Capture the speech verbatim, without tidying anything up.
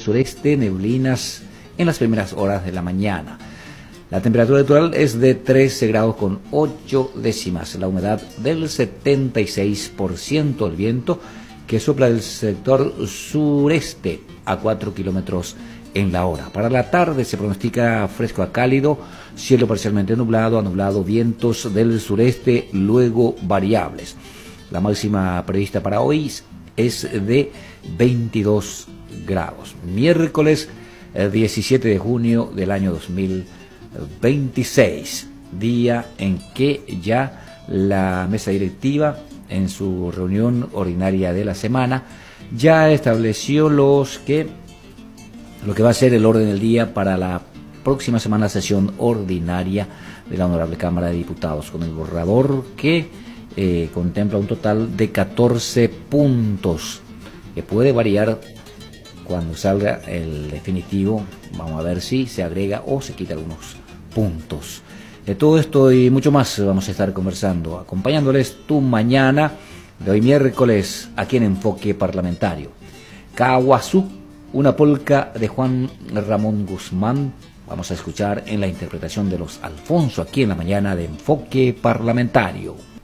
sureste, neblinas en las primeras horas de la mañana. La temperatura actual es de trece grados con ocho décimas, la humedad del setenta y seis por ciento, el viento que sopla del sector sureste a cuatro kilómetros en la hora. Para la tarde se pronostica fresco a cálido, cielo parcialmente nublado a nublado, vientos del sureste luego variables. La máxima prevista para hoy es de veintidós grados. Miércoles diecisiete de junio del año dos mil veintiséis, día en que ya la mesa directiva en su reunión ordinaria de la semana ya estableció los que lo que va a ser el orden del día para la próxima semana, sesión ordinaria de la Honorable Cámara de Diputados, con el borrador que eh, contempla un total de catorce puntos, que puede variar cuando salga el definitivo. Vamos a ver si se agrega o se quita algunos puntos. De todo esto y mucho más vamos a estar conversando, acompañándoles tu mañana de hoy miércoles aquí en Enfoque Parlamentario. Caguazú, una polca de Juan Ramón Guzmán, vamos a escuchar en la interpretación de los Alfonso aquí en la mañana de Enfoque Parlamentario.